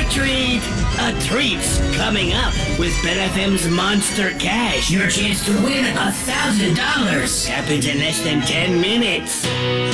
treat! A treat's coming up with BetFM's Monster Cash. Your chance to win $1,000. Happens in less than 10 minutes.